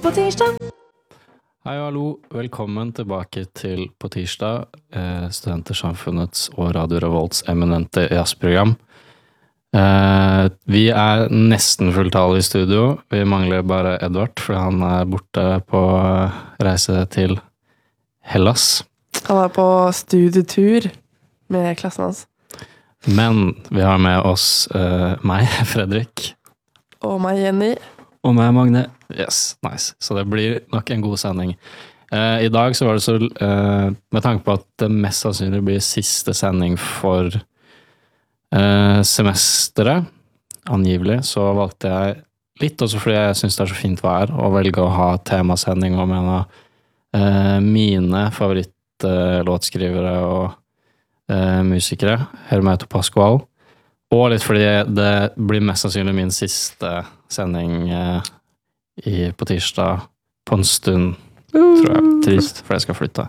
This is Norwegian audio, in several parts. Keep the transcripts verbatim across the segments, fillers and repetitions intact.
på tirsdag. Hei og hallo, velkommen tilbake til På tirsdag, eh, Studentersamfunnets og Radio Revolts eminente jazzprogram. Eh, vi er nesten fulltallige i studio, vi mangler bare Edvard, for han er borte på reise til Hellas. Han er på studietur med klassen hans. Men vi har med oss eh, meg, Fredrik. Og meg, Jenny. Og meg, Magne. Yes, nice. Så det blir nok en god sending. Eh, I dag så var det så, eh, med tanke på at det mest sannsynlig blir siste sending for eh, semesteret, angivelig, så valgte jeg litt også fordi jeg synes det er så fint vær, å velge å ha temasending om en av eh, mine favorittlåtskrivere og eh, musikere, Hermeto Pascual. Og litt fordi det blir mest sannsynlig min siste sending eh, i, på tirsdag på en stund, tror jeg. Trist, for jeg skal flytte.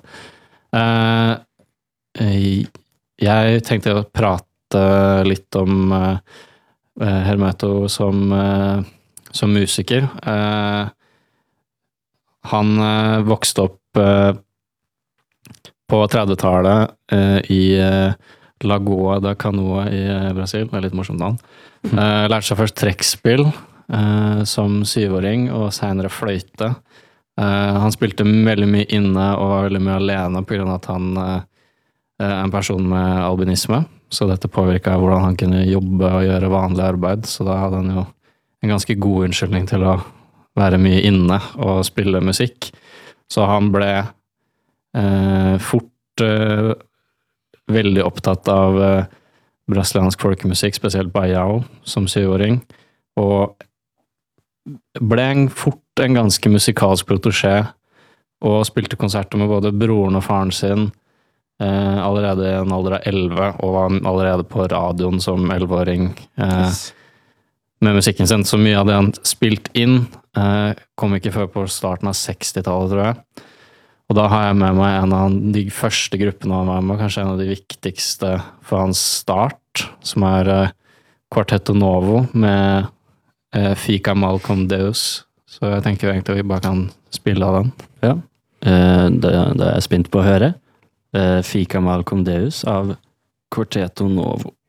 Eh, jeg tenkte å prate litt om eh, Hermeto som, eh, som musiker. Eh, han eh, vokste opp eh, på trettitallet eh, i eh, Lagoa da Canoa i Brasil, det er litt morsomt navn. Uh, lærte seg først trekkspill uh, som syvåring, og senere fløyte. Uh, han spilte veldig mye inne og var veldig mye alene på grunn av at han uh, er en person med albinisme, så dette påvirket hvordan han kunne jobbe og gjøre vanlig arbeid, så da hadde han jo en ganske god unnskyldning til å være mye inne og spille musikk. Så han ble uh, fort uh, veldig opptatt av uh, brasiliansk folkemusikk, spesielt baião, som syvåring, og ble en, fort en ganske musikalsk protégé, og spilte konserter med både broren og faren sin uh, allerede i en alder av elleve, og var allerede på radioen som elleveåring uh, yes. med musikken sin. Så mye av det han spilt inn uh, kom ikke før på starten av sekstitallet, tror jeg. Og da har jeg med meg en av de første gruppene han var med, kanskje en av de viktigste for hans start, som er uh, Quartetto Novo med uh, Fica Malcolm Deus. Så jeg tenker egentlig vi bare kan spille av den. Ja, uh, det, det er jeg spent på å høre. Uh, Fica Malcolm Deus av Quartetto Novo.